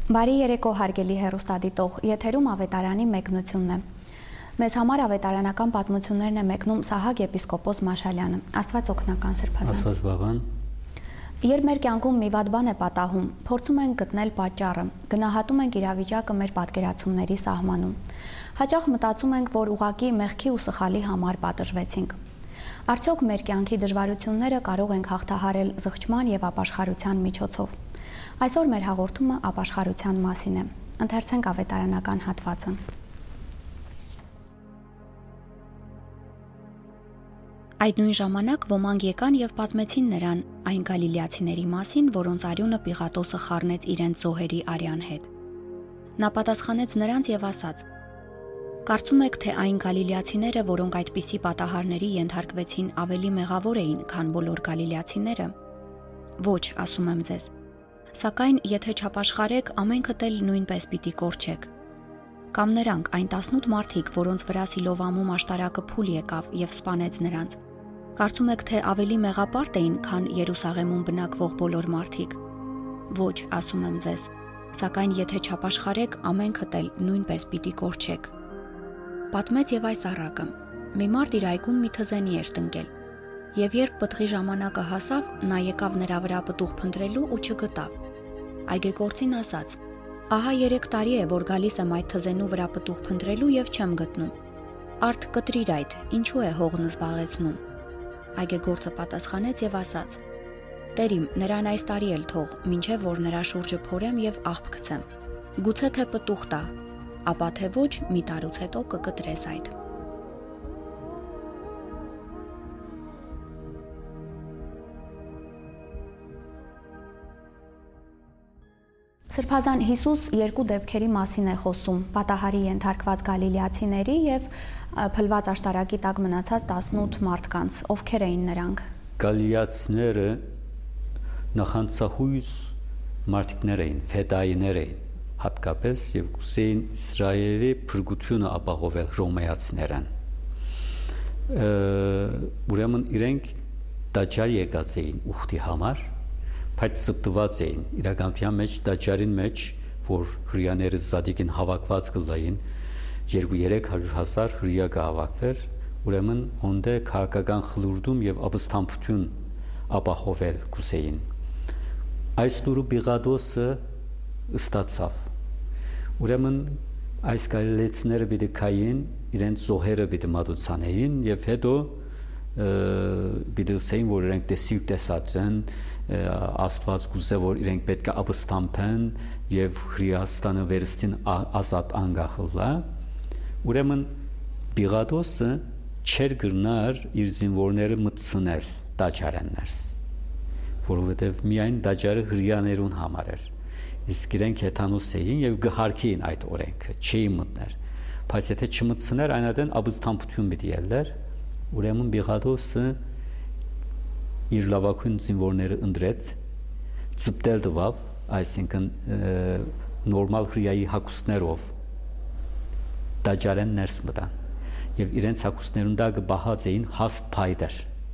Բարի երեկո հարգելի հեռուստադիտող, եթերում ավետարանի մեկնությունն է։ Մեզ համար ավետարանական պատմություններն է մեկնում Սահակ եպիսկոպոս Մաշալյանը։ Աստված օգնական Սրբազան։ Աստված բաղան։ Երբ մեր կյանքում մի վատ բան է պատահում, փորձում ենք գտնել պատճառը, գնահատում ենք իրավիճակը մեր պատկերացումների սահմանում։ Հաճախ մտածում ենք, որ ուղղակի մեղքի ու սխալի համար պատժվեցինք։ Արդյոք մեր կյանքի դժվարությունները կարող ենք հաղթահարել զղջման եւ ապաշխարության միջոցով։ Այսօր մեր հաղորդումը ապաշխարության մասին է։ Ընթերցենք ավետարանական հատվածը։ Այդ նույն ժամանակ ոմանք եկան եւ պատմեցին նրան այն գալիլեացիների մասին, որոնց արյունը Պիղատոսը խառնեց իրենց զոհերի արյան հետ։ Նա պատասխանեց նրանց եւ ասաց. Կարծում եք, թե այն գալիլեացիները, որոնք այդպիսի պատահարների ենթարկվեցին, ավելի մեղավոր էին, քան բոլոր գալիլեացիները։ Ոչ, ասում եմ ձեզ։ Սակայն, եթե չապաշխարեք, ամենքդ էլ նույնպես պիտի կորչեք։ Կամ նրանք, այն 18 մարդիկ, որոնց վրա Սիլովամում աշտարակը փուլ եկավ եւ սպանեց նրանց։ Կարծում եք, թե ավելի մեղապարտ էին, քան Երուսաղեմում բնակվող բոլոր մարդիկ։ Ոչ, ասում եմ ձեզ։ Սակայն, եթե չապաշխարեք, ամենքդ էլ նույնպես պիտի կորչեք։ Պատմեց եւ այս առակը. մի մարդ իր այգում մի թզենի էր տնկել։ Եվ երբ պտղի ժամանակը հասավ, նա եկավ նրա վրա պտուղ փնտրելու ու չգտավ։ Այգեգործին ասաց. Ահա 3 տարի է, որ գալիս եմ այդ թզենու վրա պտուղ փնտրելու եւ չեմ գտնում։ Արդ կտրիր այդ, ինչու է հողն զբաղեցնում։ Այգեգործը պատասխանեց եւ ասաց. Տերիմ, նրան այս տարի էլ թող, մինչեւ որ նրա շուրջը փորեմ եւ աղբ գցեմ։ Գուցե թե պտուղ տա, ապա թե ոչ, մի տարուց հետո կկտրես այդ։ Սրբազան Հիսուս երկու դեպքերի մասին է խոսում՝ պատահարի ենթարկված գալիլեացիների եւ փլված աշտարակի տակ մնացած 18 մարդկանց, ովքեր էին նրանք։ Գալիլեացիները նախանցահույս մարդիկներ էին, ֆեդայիներ էին, հատկապես եւ կուսեին Իսրայելի փրկությունը ապահովել հռոմեացիներն։ Ուրեմն իրենք տաճար եկած էին ուխտի համար, բայց սպտված էին իրականության մեջ տաճարին մեջ, որ հրեաները զադիկին հավաքված կլային 200-300,000 հրեա կհավաքվեր, ուրեմն հոնդե քաղաքական խլուրդում եւ ապստամբություն ապահովել կուսեին։ Այս լուրը Պիղատոսը ստացավ։ Ուրեմն այս գալիլեացիները պիտի կային, իրենց զոհերը պիտի մատուցանեին եւ հետո պիտի ասեին, որ իրենք տեսիք տեսած են, Աստված կուզե, որ իրենք պետք է ապստամբեն եւ Հրեաստանը վերստին ազատ անգախլա։ Ուրեմն Պիղատոսը չեր գրնար իր զինվորները մտցնել տաճարեն ներս, որովհետեւ միայն տաճարը հրեաներուն համար էր։ Իսկ իրենք հեթանոս էին եւ գհարքեին այդ օրենքը, չէին մտներ։ Բայց եթե չմտցներ, այնադեն ապստամբություն պիտի ելներ, ուրեմն Պիղատոսը իր լավագույն զինվորները ընդրեց, ծպտել տվավ, այսինքն նորմալ հրեայի հագուստներով տաճարեն ներս մտան եւ իրենց հագուստներուն դակը բահած էին հաստ փայտեր։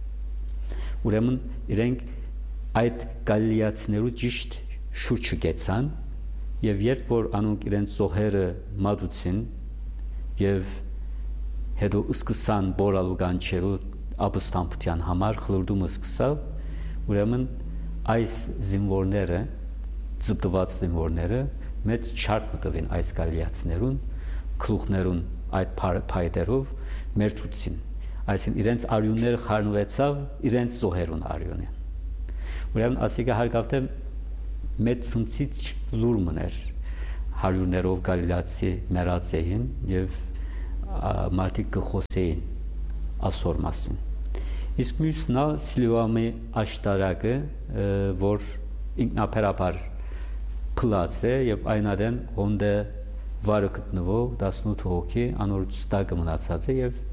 Ուրեմն իրենք այդ գալիլեացիներու ճիշտ շուրջը գեցան եւ երբ որ անոնք իրենց զոհերը մատուցին եւ հետո սկսան բորալու կանչելու ապստամբության համար խլուրդումը սկսավ, ուրեմն այս զինվորները, ծպտված զինվորները մեծ չարք մտվին այս գալիլեացիներուն, գլուխներուն այդ փայտերով մերթուցին, այսինքն իրենց արյունները խառնվեցավ իրենց զոհերուն արյունը։ Ուրեմն ասիկա հարգավտե մեծ ցնցիչ լուր մներ, հարյուրներով գալիլեացի մեռած էին եւ մարդիկ կխոսեին ասոր մասին։ Իսկ մյուսն է Սիլովամի աշտարակը, որ ինքնաբերաբար փլած է եւ այնադեն հոնդե վարը գտնվող 18 հոգի անորոց տակը մնացած է եւ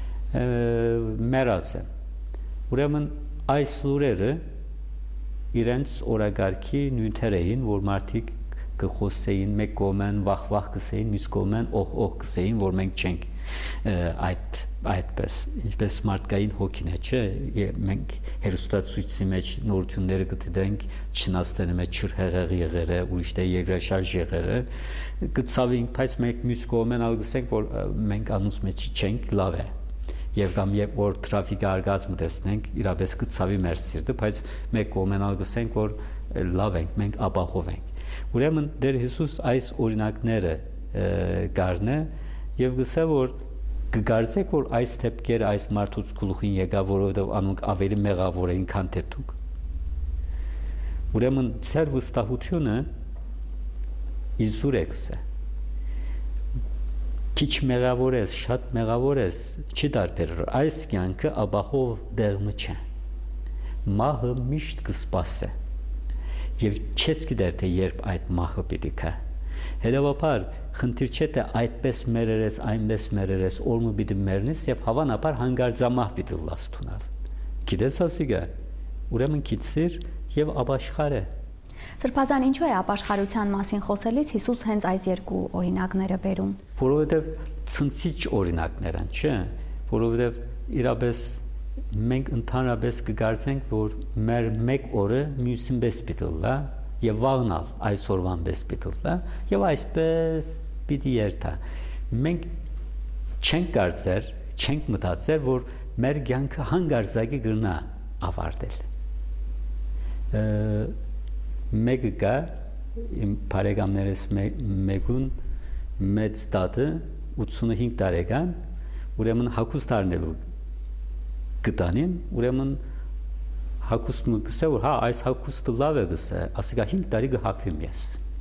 մեռած է։ Ուրեմն այս լուրերը իրենց օրագարկի նյութեր էին, որ մարդիկ կխոսեին, մեկ կողմեն վախ կսեին, մյուս կողմեն օհ կսեին, որ մենք չենք այդ այդպես ինչպես մարդկային հոգին է, չէ, մենք հերոստացույցի մեջ նորությունները գտենք չնաստանի մեջ չրհեղեղ եղերը, ուրիշ դե երկրաշարժ եղերը, գծավին, բայց մենք մյուս կողմեն ալգսենք, որ մենք անուս մեջ չենք, լավ է։ Եվ կամ երբ որ տրաֆիկը արգածը տեսնենք, իրապես գծավի մեր սիրտը, բայց մեկ կողմեն ալգսենք, որ լավ ենք, մենք ապահով ենք։ Ուրեմն Տեր Հիսուս այս օրինակները գարնե եւ գսե որ կգարձեք որ այս թեփքերը այս մարդուց գլուխին եկավ որովհետեւ անոնք ավելի մեղավոր էին քան թե դուք ուրեմն ծեր վստահությունը իզուր եկսե քիչ մեղավոր ես շատ մեղավոր ես չի դարբեր այս կյանքը ապահով դերմը չէ մահը միշտ կսպասե եւ չես գիտեր թե երբ այդ մահը պիտի գա Հետևաբար խնդիր չէ թե այդպես մերերես, այնպես մերերես, օրմը պիտի մերնես եւ հավանաբար հանգարձամահ պիտի լաստունալ։ Գիտես ասիգա, ուրեմն քիծիր եւ ապաշխար է։ Սրբազան ինչու է ապաշխարության մասին խոսելիս Հիսուս հենց այս երկու օրինակները բերում։ Որովհետեւ ցնցիչ օրինակներ են, չէ՞, որովհետեւ իրապես մենք ընդհանրապես կգործենք, որ մեր մեկ օրը մյուսին պես պիտի լա եւ վաղնալ այսօրվան պես պիտի լա եւ այսպես պիտի երթա մենք չենք կարծեր չենք մտածեր որ մեր կյանքը հանգարձակի գրնա ավարտել մեկը կա իմ բարեկամներս մեկուն մեծ տատը 85 տարեկան ուրեմն հագուստ առնելու գտանին ուրեմն հակուստը գսե որ հա այս հակուստը լավ է գսե ասիկա 5 տարի գհակվիմ ես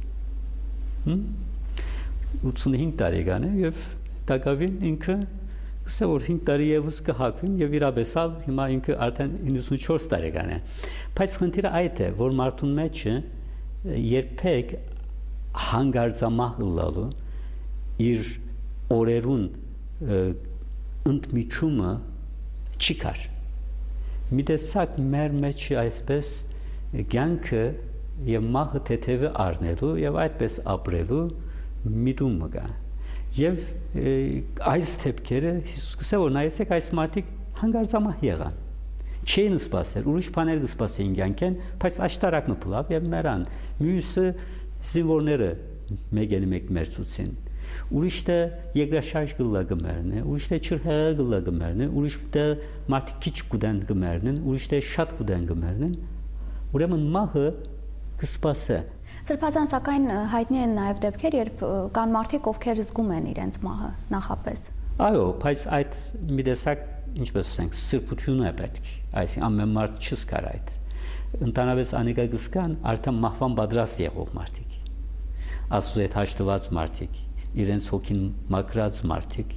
85 տարեկան է եւ դակավին ինքը գսե որ 5 տարի եւս գհակվիմ եւ իրաբեսալ հիմա ինքը արդեն 94 տարեկան է բայց խնդիրը այդ է որ մարդուն մեջ երբեք հանգարձամահ լալու իր օրերուն ընդմիջումը չի կար մի տեսակ մեր մեջ այսպես կյանքը եւ մահը թեթևը առնելու եւ այդպես ապրելու միտումը կա եւ այս թեփքերը Հիսուսը որ նայեցեք այս մարդիկ հանգարձամահ եղան չէին սպասել ուրիշ բաներ կսպասեին կյանքեն բայց աշտարակը փլավ եւ նրան մյուսը զինվորները մեկ մերցուցին ուրիշտե երկրաշարժ գլագմերն է ուրիշտե չրհեղ գլագմերն է ուրիշտե մարդիկ քիչ կուդեն գմերն են ուրիշտե շատ կուդեն գմերն են ուրեմն մահը կսպասե Սրբազան սակայն հայտնի են նաև դեպքեր երբ կան մարդիկ ովքեր զգում են իրենց մահը նախապես այո բայց այդ մի տեսակ ինչպես ասենք սրբություն է պետք այսինքն ամեն մարդ չսկար այդ ընդհանրապես անիկա գսկան արդեն մահվան պատրաստ եղող մարդիկ ասուս այդ հաշտված մարդիկ իրենց հոգին մակրած մարդիկ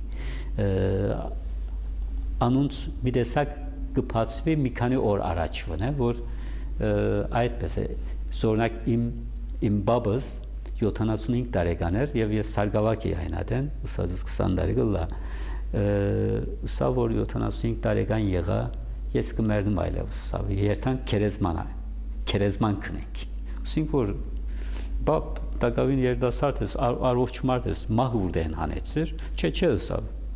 անոնց մի տեսակ կփածվի մի քանի օր առաջվն է որ այդպես է սորնակ իմ բաբս 75 տարեկան էր եւ ես սարգավակ էի այնադեն ուսած 20 տարի գլա սա որ 75 տարեկան եղա ես կմերնում այլևս սա երթան քերեզման քնենք ասենք որ բաբ տակավին երդասարդ ես առողջ մարդ ես մահ ուրդեն հանեցիր չէ սա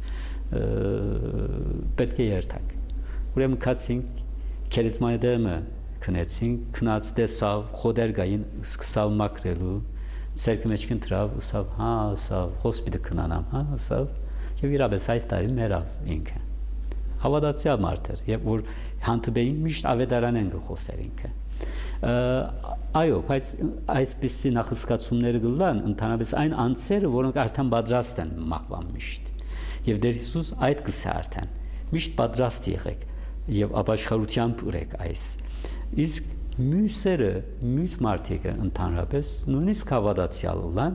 պետք է երթանք ուրեմն կացինք քերեզմանի դեմը քնեցինք քնած տեսավ խոդերգային սկսավ մակրելու ցերկի մեջ կընտրավ սա հա սա հոսպիտալ քնանամ հա սա եւ իրապես այս տարի մերավ ինքը հավատացյալ մարդ էր եւ որ հանդիպեին միշտ ավետարան են խոսեր ինքը այո բայց այսպիսի նախասկացումները գլան ընդհանրապես այն անձերը որոնք արդեն պատրաստ են մահվան միշտ եւ Տեր Հիսուս այդ կսե արդեն միշտ պատրաստ եղեք եւ ապաշխարությամբ ուրեք այս իսկ մյուս մարդիկը ընդհանրապես նույնիսկ հավատացյալ լան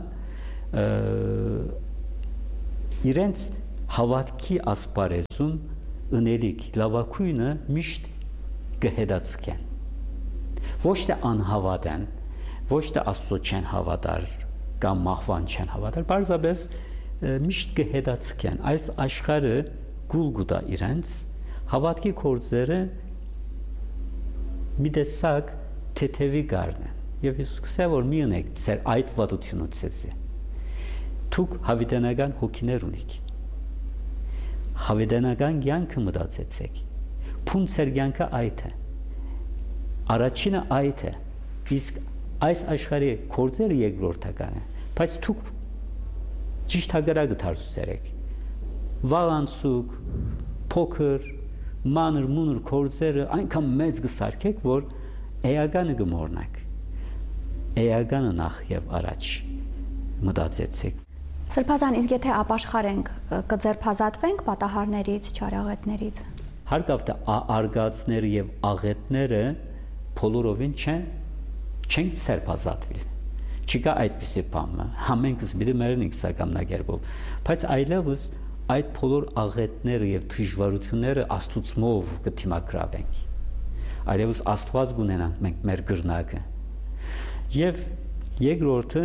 իրենց հավատքի ասպարեզում ընելիք լավակույնը միշտ կհետացկեն ոչ թե անհավատ են ոչ թե Աստծո չեն հավատար կամ մահվան չեն հավատար բարձրապես միշտ կհետացկեն այս աշխարհը գուլ գուտա իրենց հավատքի կորձերը մի տեսակ թեթևի գարնեն եւ Հիսուս կսե որ մի ունեք ծեր այդ վատությունը ցեցի դուք հավիտենական հոգիներ ունիք հավիտենական կյանքը մտածեցեք։ Փունցեր կյանքը այդ է։ Առաջինը այդ է։ Իսկ այս աշխարհի գործերը երկրորդական է։ Բայց դուք ճիշտ հագարակը դարձրեք։ Վաղանցուկ, փոքր, մանր մունր գործերը այնքան մեծ կսարքեք, որ էականը կմոռնաք։ Էականը նախ եւ առաջ մտածեցեք։ Սրբազան, իսկ եթե ապաշխարենք, կձերբազատվենք պատահարներից, չարաղետներից։ Հարկավ արգածները եւ աղետները բոլորովին չեն ձերբազատվել։ Չկա այդպիսի բան։ Համենքս մի մերնիկ սակամնագերբով, բայց այլևս այդ բոլոր աղետները եւ դժվարությունները Աստծուով կդիմակրավենք։ Այլևս Աստված կունենանք մենք մեր գրնակը։ Եվ երկրորդը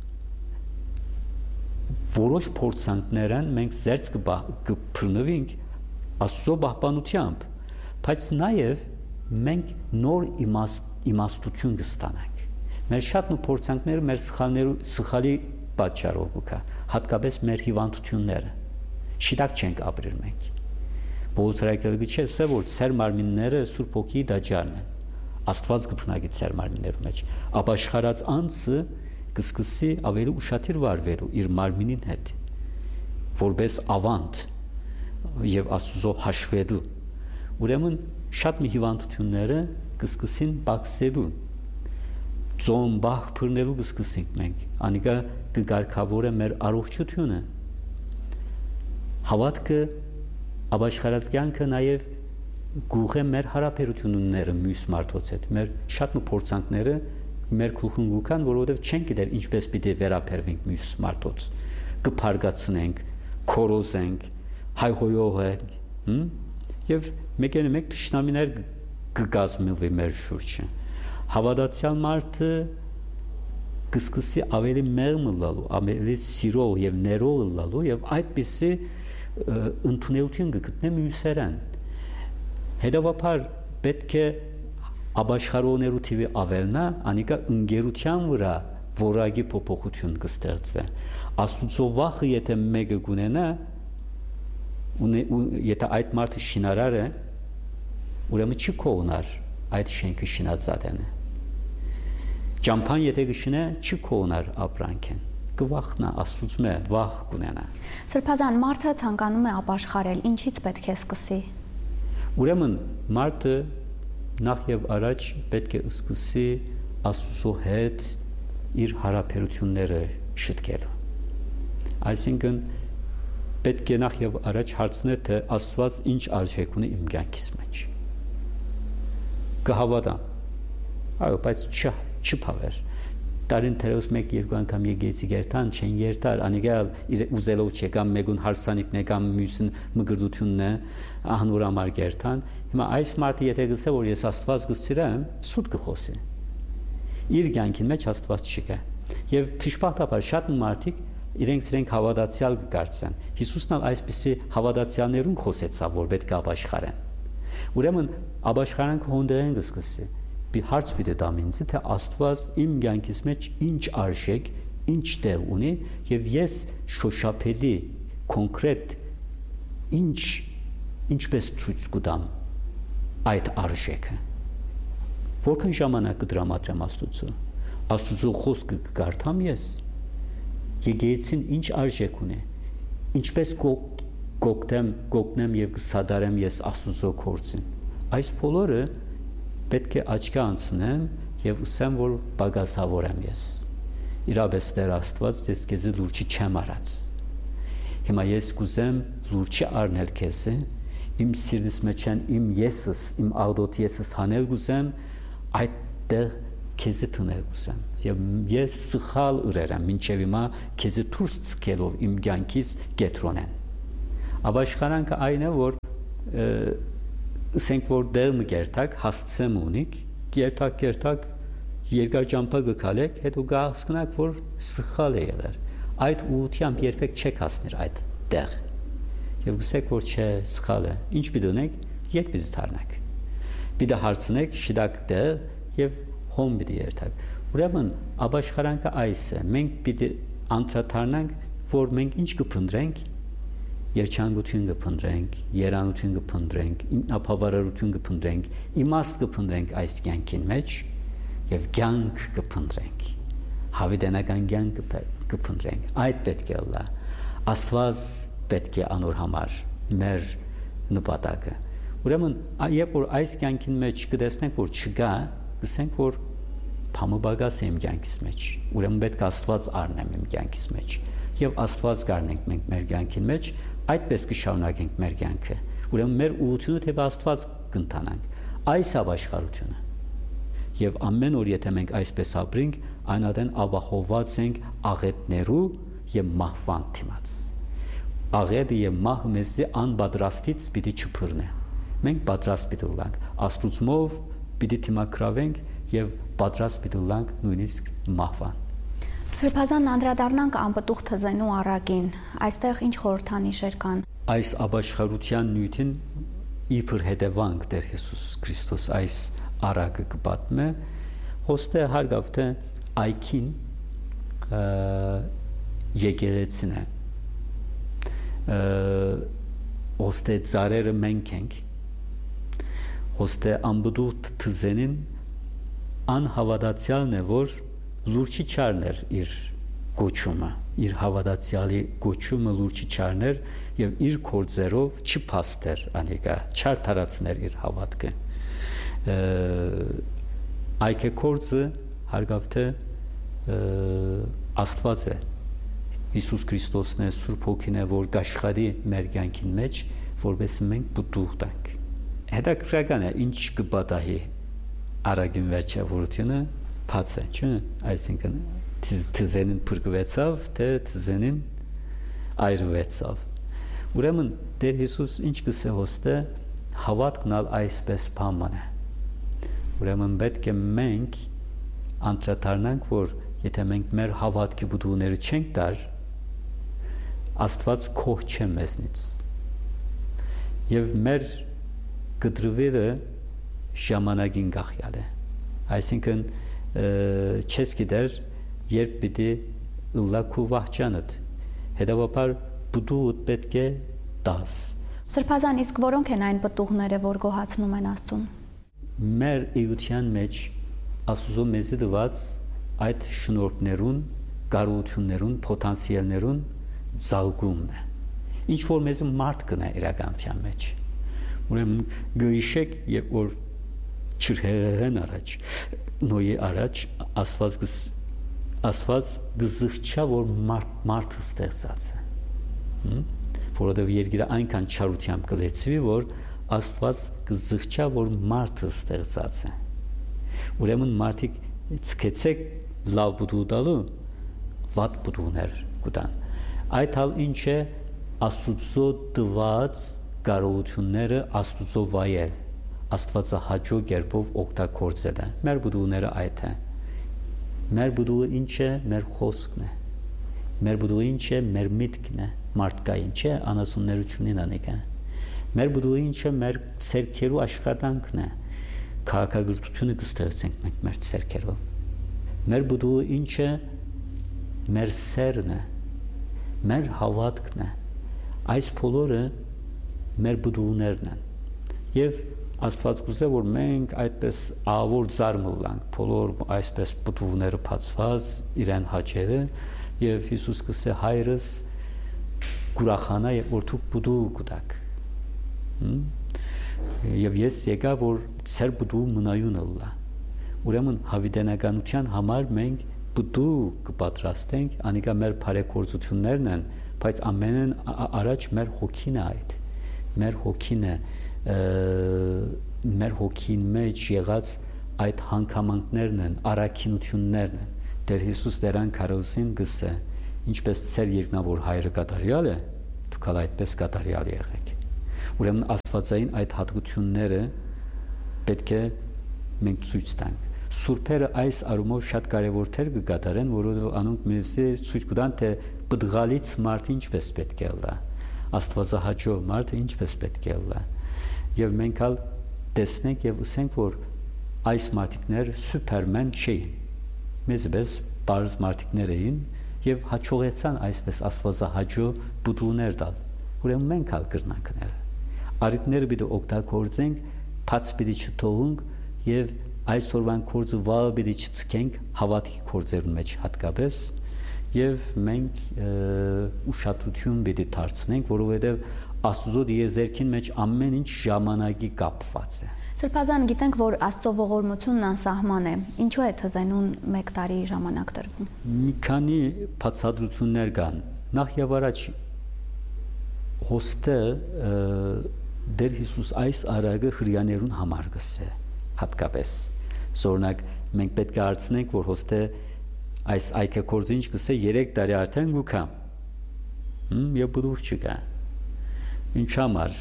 որոշ փորձանքներն մենք զերծ կփրնվենք Աստծո պահպանությամբ, բայց նաև մենք նոր իմաստություն կստանանք։ Մեր շատ փորձանքները մեր սխալի պատճառով կա, հատկապես մեր հիվանդությունները։ Շիտակ չենք ապրել մենք։ Բողոքարակելը չէ, որ ծեր մարմինները Սուրբ Հոգի դաջարն են։ Աստված կփնագի ծեր մարմիններու մեջ։ Ապաշխարած անձը կսկսի ավելի ուշադիր վարվելու իր մարմինին հետ, որպես ավանդ եւ Աստծո հաշվելու։ Ուրեմն շատ մի հիվանդությունները կսկսին բացելու, ծոմ բախ բռնելու կսկսենք մենք, անիկա կգարկավորե մեր առողջությունը։ Հավատքը, ապաշխարած կյանքը նաեւ գուղե մեր հարաբերությունները մյուս մարդոց հետ, մեր շատ մի փորձանքները մեր քուխունգուքան, որովհետև չենք գիտեր ինչպես պիտի վերաբերվենք մյուս մարդոց, կփարգացնենք, քորոզենք, հայհոյողենք, եւ մեկ թշնամիներ կգազմվի մեր շուրջը։ Հավատացյալ մարդը կսկսի ավելի մեղմ լալու, ավելի սիրող եւ ներող լալու եւ այդպիսի ընդունելություն կգտնի մյուսերան։ Հետևաբար պետք է ապաշխարողներու թիվը ավելնա, անիկա ընկերության վրա որակի փոփոխություն կստեղծի։ Աստուծո վախը եթե մեկը գունենա, եթե այդ մարդը շինարար է, ուրեմն չի կողնար այդ շենքը շինածատեն։ Ճամփան եթե կշինե, չի կողնար ապրանքեն։ Կվախնա Աստուծո վախ կունենա։ Սրբազան, մարդը ցանկանում է ապաշխարել, ինչից պետք է սկսի։ Ուրեմն մարդը նախ եւ առաջ պետք է սկսի Աստծո հետ իր հարաբերությունները շտկել։ Այսինքն պետք է նախ եւ առաջ հարցնել, թե Աստված ինչ արժեք ունի իմ կյանքիս մեջ։ Կհավատամ։ Այո, բայց չփավեր։ Տարին թերևս 1-2 անգամ եկեցի գերտան, չեն երթար, անիկալ ուզելով չեկամ մեկուն հարսանիքն եկամ մյուսին մգրդությունն է, ահնուր համար գերտան։ Հիմա այս մարդը եթե գսե որ ես Աստված գսիրեմ, սուտ կխոսի։ Իր կյանքին մեջ Աստված չկա։ Եվ դժբախտաբար շատ մարդիկ իրենք հավատացյալ կկարծեն։ Հիսուսն ալ այսպիսի հավատացյալներուն խոսեցավ, որ պետք է ապաշխարեն։ Ուրեմն ապաշխարանքը հոնդերեն կսկսի։ Հարց պիտի տամ ինձ, թե Աստված իմ կյանքիս մեջ ինչ արժեք, ինչ տեղ ունի եւ ես շոշափելի կոնկրետ ինչպես ցույց կտամ այդ արժեքը։ Որքան ժամանակ կդրամատրեմ Աստծո խոսքը կկարդամ ես։ Եկեղեցին ինչ արժեք ունի, ինչպես գոգնեմ եւ կսադարեմ ես Աստծո գործին։ Այս բոլորը պետք է աչքի անցնեմ եւ ասեմ, որ բագասավոր եմ ես։ Իրապես Տեր Աստված, ես քեզ լուրջ չեմ արած։ Հիմա ես կուզեմ լուրջ առնել քեզ, իմ սիրտիս մեջ իմ եսս, իմ աղդոտ եսս հանել կուզեմ, այդտեղ քեզ թնել կուզեմ։ Եվ ես սխալ ուրեր եմ, մինչև հիմա քեզ դուրս ցկելով իմ կյանքից կետրոնեն։ Ապաշխարանքը այն է, որ ասենք որ դեր մգերտակ հասցեմ ունիք, գերտակ երկար ճամփա գկալեք, հետո գահսկնակ որ սխալ է եղել։ Այդ ուությամբ երբեք չեք հասներ այդ տեղ։ Եվ գսեք որ չէ, սխալ է։ Ինչ պիտի ունեք, ետ պիտի դառնաք։ Պիտի հարցնեք շիդակ տեղ եւ հոմ պիտի երթակ։ Ուրեմն ապաշխարանքը այս է։ Մենք պիտի անդրադառնանք, որ մենք ինչ կփնտրենք երջանկություն կփնտրենք, երանություն կփնտրենք, ինքնաբավարարություն կփնտրենք, իմաստ կփնտրենք այս կյանքին մեջ եւ կյանք կփնտրենք, հավիտենական կյանք կփնտրենք։ Այդ պետք է լա։ Աստված պետք է անոր համար մեր նպատակը։ Ուրեմն, երբ որ այս կյանքին մեջ կտեսնենք, որ չկա, կսենք, որ փամը բագաս է իմ կյանքից մեջ։ Ուրեմն պետք է Աստված առնեմ իմ կյանքից մեջ։ Եվ Աստված գարնենք մենք մեր կյանքին մեջ, այդպես կշարունակենք մեր կյանքը։ Ուրեմն մեր ուղղությունը թե Աստված կընթանանք։ Այս ապաշխարությունը։ Եվ ամեն օր եթե մենք այսպես ապրենք, այնադեն ապահովված ենք աղետներու եւ մահվան դիմաց։ Աղետը եւ մահը մեզ անպատրաստից պիտի չփռնե։ Մենք պատրաստ պիտի լինենք, Աստուծմով պիտի դիմակրավենք եւ պատրաստ պիտի լինենք նույնիսկ մահվան։ Սրբազան անդրադառնանք անպտուղ թզենու առակին, այստեղ ինչ խորհրդանիշեր կան։ Այս ապաշխարության նյութին իբր հետևանք Տեր Հիսուս Քրիստոս այս առակը կպատմե, հոստե հարգավ թե այքին եկեղեցին է, հոստե ծարերը մենք ենք, հոստե անպտուղ թզենին անհավատացյալն է, որ լուրջի չարներ իր գոչումը, իր հավատացյալի գոչումը լուրջի չարներ եւ իր կորձերով չփաստեր անիկա, չարթարացներ իր հավատքը։ Այքե կորձը հարգավ թե Աստված է, Հիսուս Քրիստոսն է, Սուրբ Հոգին է, որ գաշխարի մեր կյանքին մեջ, որպես մենք պտուղ տանք։ Հետաքրքրական է, ինչ կպատահի առակին վերջավորությունը բաց է, չէ՞, այսինքն թզենին փրկվեցավ, թե թզենին այրվեցավ։ Ուրեմն Տեր Հիսուս ինչ կսե հոստե հավատքն ալ այսպես բան է։ Ուրեմն պետք է մենք անդրադառնանք, որ եթե մենք մեր հավատքի բուդուները չենք տար, Աստված քոհ չէ մեզնից։ Եվ մեր գդրվերը ժամանակին գախյալ է։ Այսինքն չես գիտեր երբ պիտի լակու վահճանդ, հետևաբար բուդուդ պետք է տաս։ Սրբազան, իսկ որոնք են այն պտուղները, որ գոհացնում են Աստծուն։ Մեր էության մեջ Աստուծո մեզի դված այդ շնորհներուն, կարողություններուն, պոտենցիալներուն զարգումն է։ Ինչ որ մեզ մարդ կնա իրականության մեջ։ Ուրեմն գույշեք, երբ որ չրհեղեն առաջ, նոյի առաջ Աստված գզղչա, որ մարդը ստեղծած է։ Որովհետև երկիրը այնքան չարությամբ կլեցվի, որ Աստված գզղչա, որ մարդը ստեղծած է։ Ուրեմն մարդիկ ցկեցեք լավ բուդու տալու, վատ բուդուներ կտան։ Այդ հալ ինչ է Աստուծո տված կարողությունները Աստուծո վայել, Աստվածահաճո կերպով օգտագործելը։ Մեր բուդուները այդ է։ Մեր բուդուը ինչ է, մեր խոսքն է։ Մեր բուդուը ինչ է, մեր միտքն է, մարդկային չէ, անասուններությունին անիկա։ Մեր բուդուը ինչ է, մեր ցերքերու աշխատանքն է։ Քաղաքագրությունը կստեղծենք մենք մեր ցերքերով։ Մեր բուդուը ինչ է, մեր սերն է, մեր հավատքն է։ Այս բոլորը մեր բուդուներն են։ Եվ Աստված կուզե, որ մենք այդպես ավոր զարմլանք, բոլոր այսպես բուդուները բացված իրեն հաճերը, եւ Հիսուս կսե հայրս կուրախանա, որ դուք բուդու կուտակ։ Եվ ես եկա, որ ծեր բուդու մնայունը լա։ Ուրեմն հավիտենականության համար մենք բուդու կպատրաստենք, անիկա մեր բարեգործություններն են, բայց ամենն առաջ մեր հոգին է այդ։ Մեր հոգին է, մեր հոգին մեջ եղած այդ հանգամանքներն են, առաքինություններն են։ Տեր Հիսուս դերան քարոզին գսե, ինչպես ծեր երկնավոր հայրը կատարյալ է, դուք ալ այդպես կատարյալ եղեք։ Ուրեմն աստվածային այդ հատկությունները պետք է մենք ցույց տանք։ Սուրբերը այս առումով շատ կարևոր թեր կկատարեն, որովհետև անոնք մեզ ցույց կտան, թե բդղալից մարդը ինչպես պետք է լա, աստվածահաճո մարդը ինչպես պետք է լա։ Եվ մենք ալ տեսնենք եւ ասենք, որ այս մարդիկներ սուպերմեն չէին, մեզպես բարձ մարդիկներ էին եւ հաջողեցան այսպես աստվածահաճո բուդուներ տալ։ ուրեմն մենք ալ կրնանքներ արիտները պիտի օգտագործենք բաց պիտի չթողենք եւ այսօրվան կորձը վաղը պիտի չցկենք հավատքի կորձերուն մեջ հատկապես եւ մենք ուշադրություն պիտի դարձնենք որովհետեւ Աստծո դիեզերքին մեջ ամեն ինչ ժամանակի կապված է Սրբազան գիտենք որ Աստծո ողորմությունն անսահման է ինչու է թզենուն 1 տարի ժամանակ տրվում Մի քանի բացատրություններ կան նախ եւ առաջ հոստը Դեր Հիսուս այս արագը հրյաներուն համար գսե հատկապես Զորնակ մենք պետք է հարցնենք որ հոստը այս այգեքորձը ինչ գսե 3 տարի արդեն գուքա եւ բուդուր չկա Ինչ համար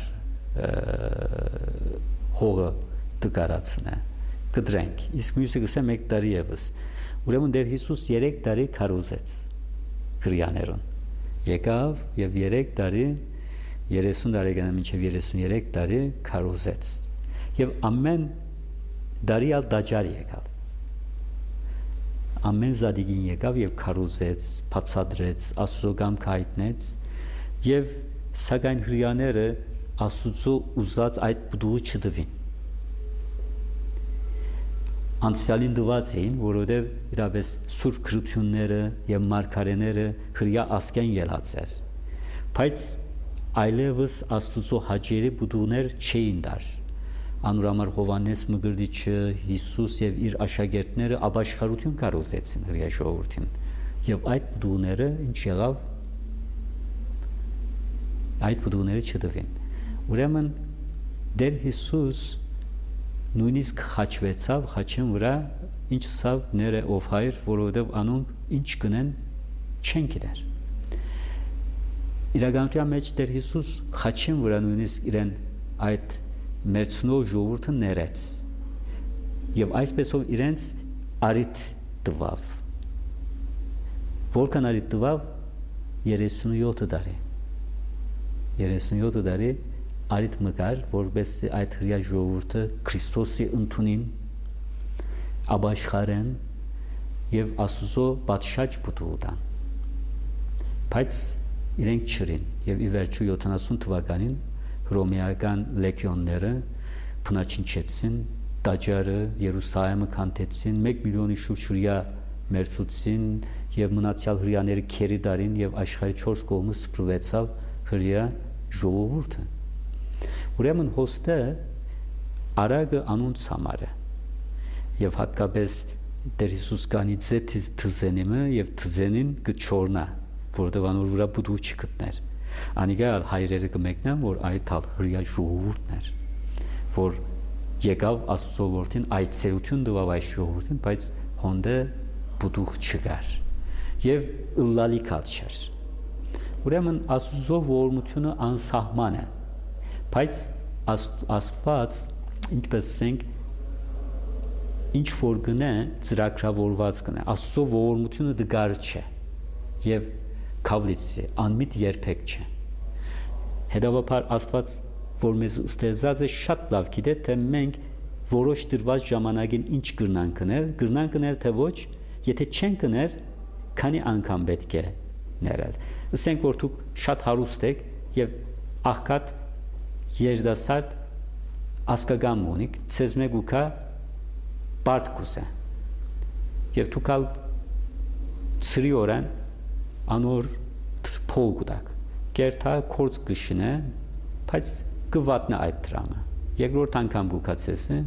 հողը դկարացնե կդրենք իսկ մյուսը գսե 1 տարի եւս ուրեմն Դեր Հիսուս 3 տարի քարոզեց հրյաներուն եկավ եւ 3 տարի 30 տարեկանը մինչև 33 տարի քարոզեց եւ ամեն դարի ալ դաջար եկավ ամեն զադիգին եկավ եւ քարոզեց բացադրեց Աստծո կամքը հայտնեց եւ սակայն հրյաները Աստծո ուզած այդ բդուղը չդվին անցյալին դված էին որովհետեւ իրապես սուրբ քրությունները եւ մարգարեները հրյա ասկեն ելած էր բայց այլևս Աստծո հաճերի բդուղներ չէին դար անուրամար Հովանես Մգրդիչը Հիսուս եւ իր աշակերտները ապաշխարություն կարողացեցին հրյա ժողովրդին եւ այդ բդուղները ինչ եղավ այդ բդուղները չդվին ուրեմն Դեր Հիսուս նույնիսկ խաչվեցավ խաչեն վրա ինչ սավ ները ով հայր որովհետեւ անուն ինչ կնեն չեն գիտեր իրականության մեջ Դեր Հիսուս խաչեն վրա նույնիսկ իրեն այդ մերցնող ժողովուրդը ներեց եւ այսպեսով իրենց արիտ տվավ որքան արիտ տվավ 37 տարի 37 տարի արիտ մգար որպես այդ հրյա ժողովուրդը Քրիստոսի ընդունին ապաշխարեն եւ Աստծո պատշաճ բուդուդան բայց իրենք չրին եւ ի վերջո 70 թվականին հռոմեական լեգիոնները փնաչնչեցին տաճարը Երուսաղեմը քանդեցին 1 միլիոնի շուրջ հրյա մերցուցին եւ մնացյալ հրյաները քերի դարին եւ աշխարհի 4 կողմը սփռվեցավ հրյա ժողովուրդը ուրեմն հոստը արագը անոնց համար է եւ հատկապես Դեր Հիսուս կանից թզենիմը եւ թզենին կչորնա որովհետեւ անոր վրա բուդու չգտներ անիգա հայրերը կմեկնան որ այդ հրյա ժողովուրդն էր որ եկավ Աստծո որդին այցելություն տվավ այս ժողովրդին բայց հոնդը բուդուղ չկար եւ ըլլալիքալ չէր ուրեմն Աստծո ողորմությունը անսահման է բայց Աստված ինչպես ասենք ինչ որ գնե ծրագրավորված գնե Աստծո ողորմությունը դգար չէ եւ քավլիցի անմիտ երբեք չէ հետեւաբար Աստված որ մեզ ստեղծած է շատ լավ գիտե թե մենք որոշ դրված ժամանակին ինչ գրնան կներ թե ոչ եթե չեն կներ քանի անգամ պետք է ներել ասենք որ դուք շատ հարուստ եք եւ աղքատ երդասարդ ասկագամ ունիք ցեզ մեկ ուքա բարդ կուսե եւ դուք ալ ծրի օրան անոր փող գուտակ կերտա կորց գշնե բայց գվատնա այդ դրամը երկրորդ անգամ գուկացես է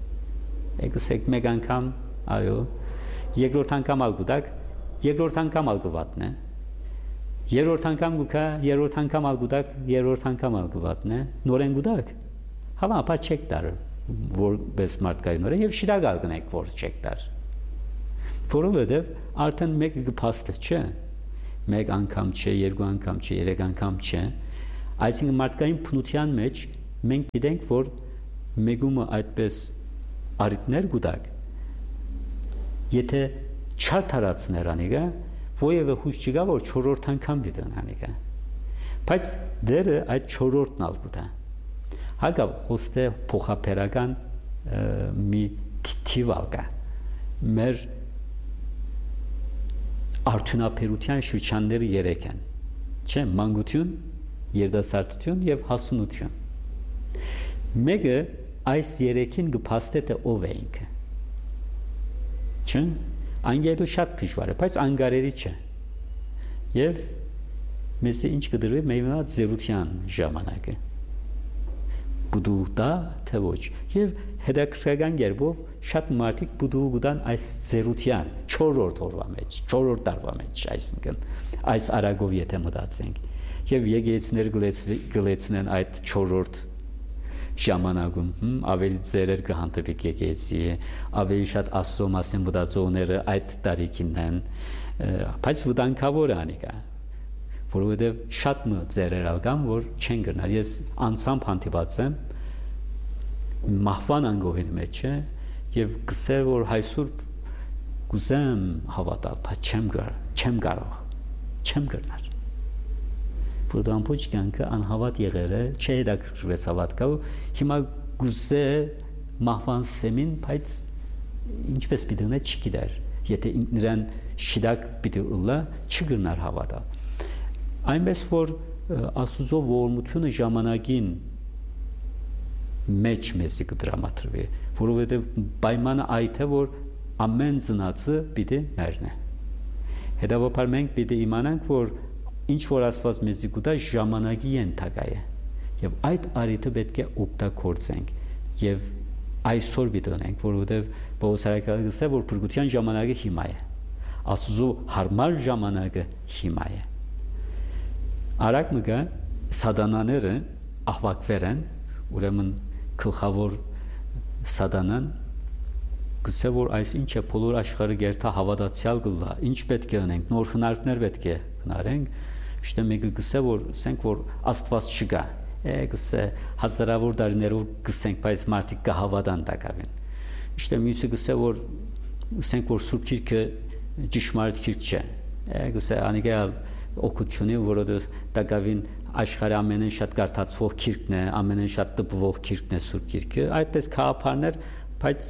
եկսեք մեկ անգամ այո երկրորդ անգամ ալ գուտակ երկրորդ անգամ ալ գվատնե երրորդ անգամ գուկա երրորդ անգամ ալ գուտակ երրորդ անգամ ալ գվատնե նորեն գուտակ հավանաբար չեք տար որպես մարդկային օրը եւ շիրագալ գնեք որ չեք տար որովհետեւ արդեն մեկը գփաստը չէ մեկ անգամ չէ երկու անգամ չէ երեք անգամ չէ այսինքն մարդկային փնության մեջ մենք գիտենք որ մեգումը այդպես արիտներ գուտակ եթե չարթարացներ անիգա ովևէ հույս չկա որ 4-րդ անգամ դիտեն անիգա բայց դերը այդ 4-րդն ալ գուտա հակավ ոստե փոխապերական մի թիվալկա մեր արդյունաբերության շրջանները 3 են չէ մանկություն երդասարտություն եւ հասունություն։ Մեկը այս երեքին կփաստե թե ով է ինքը։ Չէ՞։ Անգելու շատ դժվար է, բայց անգարերի չէ։ Եվ մեզ ինչ կդրվի մենա զերության ժամանակը։ Բուդու դա թե ոչ։ Եվ հետաքրքրական երբով շատ մարդիկ բուդու գտան այս զերության 4-րդ օրվա մեջ, 4-րդ տարվա մեջ, այսինքն այս արագով եթե մտածենք։ Եվ եկեղեցիներ գլեցնեն այդ 4-րդ ժամանակում ավելի ծերեր կհանդիպիկ եկեղեցի, ավելի շատ Աստծո մասին մտածողները այդ տարիքին են, բայց վտանգավոր անիկա, որովհետև շատ ծերեր ալգան, որ չեն գնալ։ Ես անցամբ հանդիպած եմ մահվան անգովին մեջ է եւ գսեր որ այսօր կուզեմ հավատալ, բայց չեմ գնալ։ Որտեղ ամբողջ կյանքը անհավատ եղել է, չհետաքրքրվեց հավատքով, հիմա գուզե մահվան սեմին, բայց ինչպես պիտի ունե չգիտեր, եթե նրան շիդակ պիտի ուլա, չգնար հավատալ։ Այնպես որ Աստծո ողորմությունը ժամանակին մեջ մեզի կդրամատրվի, որովհետև պայմանը այդ է, որ ամեն ծնածը պիտի մեռնի։ Հետևաբար մենք պիտի իմանանք, որ ինչ որ Աստված մեզի կուտա ժամանակի ենթակա է, եւ այդ արիթը պետք է օգտագործենք եւ այսօր պիտի ունենք, որովհետև Պողոս արաքյալը գսե, որ փրկության ժամանակը հիմա է, Աստծո հարմար ժամանակը հիմա է։ Արագ մգա սատանաները ահվակվեր են, ուրեմն գլխավոր սատանան գսե որ այս ինչ է բոլոր աշխարհը գերտա հավատացյալ գլա, ինչ պետք է անենք, նոր հնարքներ պետք է հնարենք, իշտե մեկը գսե որ ասենք որ Աստված չկա, գսե հազարավոր տարիներով գսենք, բայց մարդիկ կհավատան տակավին։ Իշտե մյուսը գսե որ ասենք որ Սուրբ Գիրքը ճշմարիտ գիրք չէ, գսե անիկալ օգուտունի, որովհետև տակավին աշխարհի ամենեն շատ կարդացվող գիրքն է, ամենեն շատ տպվող գիրքն է Սուրբ Գիրքը, այդպես քաղաքարներ, բայց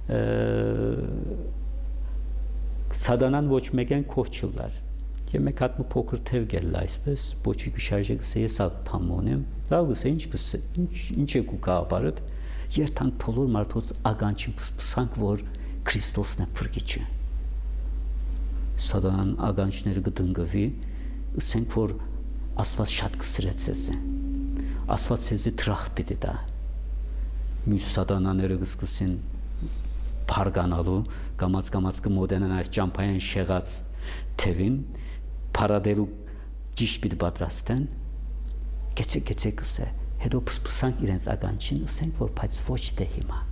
սատանան ոչ մեկեն կողչուլար։ Եվ մեկ հատ փոքր թև գել այսպես, ոչի գշարժը գսե ես ափամոնեմ, լավ գսե ինչ է կուկապարդ, երթանք բոլոր մարդոց ագանչին պսպսանք, որ Քրիստոսն է փրկիչը։ Սատանան ագանչները գտնգվի, ասենք որ Աստված շատ կսրեց ես է, Աստված սեզի տրախ պիտի դա, մյուս սատանաները գսկսին փարգանալու, կամաց կմոդենան այս ճամփային շեղած թևին, փարադելու ճիշտ պիտի պատրաստեն, գեցե կսե, հետո պսպսանք իրենց ագանչին, ասենք որ բայց ոչ թե հիմա,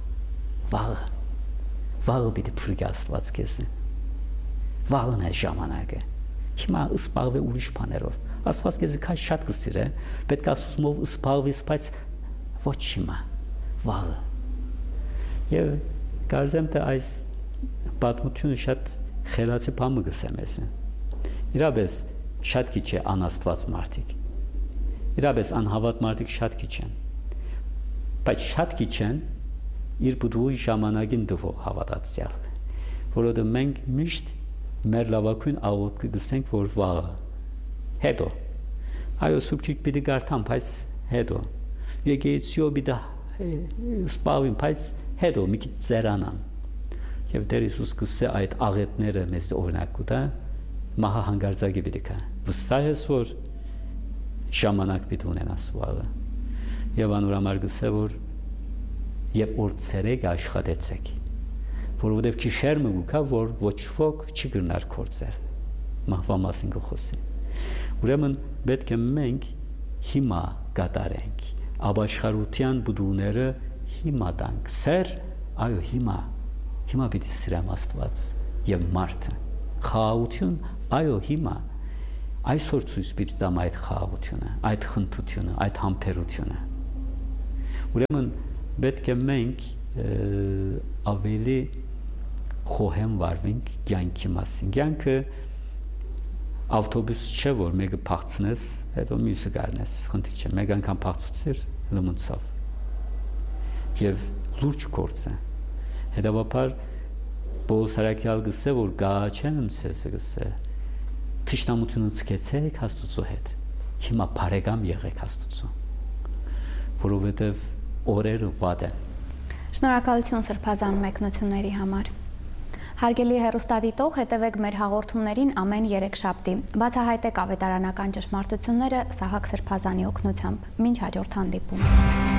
վաղը պիտի փրկի Աստված քեզ, վաղն է ժամանակը, հիմա ըսպաղվե ուրիշ բաներով, Աստված քեզ քաշ շատ կսիրե, պետք է Աստծով ըսպաղվես, բայց ոչ հիմա, վաղը։ Եվ կարծեմ թե այս պատմությունը շատ խելացի բան գսեմ ես։ Իրապես շատ քիչ է անաստված մարդիկ։ Իրապես անհավատ մարդիկ շատ քիչ են։ Բայց շատ քիչ են իր բուդուի ժամանակին դվող հավատացյալ։ Որովհետև մենք միշտ մեր լավագույն աղոթքը գսենք որ վաղը։ Հետո այո Սուրբ Գիրք պիտի կարդամ, բայց հետո եկեղեցիով պիտի սպառվեմ, բայց հետո մի քիչ ծերանամ։ Եվ Տեր Հիսուս գսե այդ աղետները մեզ օրինակ կտա, մահա հանգարձակի պիտի կա։ Վստահ ես որ ժամանակ պիտի ունենաս վաղը։ Եվ անորամար գսե որ եւ օր ցերեկ աշխատեցեք, որովհետեւ քիշերմը գուկա որ ոչ ոք չի գնար կործել։ Մահվա մասին գխոսի։ Ուրեմն պետք է մենք հիմա կատարենք ապաշխարության բուդուները հիմա տանք սեր այո հիմա պիտի սիրեմ Աստված եւ մարդը խաղաղություն այո հիմա այսօր ցույց պիտի տամ այդ խաղաղությունը այդ խնդությունը այդ համբերությունը ուրեմն պետք է մենք ավելի խոհեմ վարվենք կյանքի մասին կյանքը ավտոբուս չէ որ մեկը փախցնես հետո մյուսը գարնես խնդիր չէ մեկ անգամ փախցուցիր լմնցավ եւ լուրջ գործ է հետաբար Պողոս արաքյալ գսե որ գաչեմ ցես գսե թշնամությունը ցկեցեք Աստծո հետ Հիմա բարեկամ եղեք Աստծուն, որովհետև օրերը վատ են։ Շնորհակալություն սրբազան մեկնությունների համար։ Հարգելի հեռուստադիտող, հետևեք մեր հաղորդումներին ամեն երեքշաբթի։ Բացահայտեք ավետարանական ճշմարտությունները Սահակ Սրբազանի օգնությամբ։ Մինչ հաջորդ հանդիպում։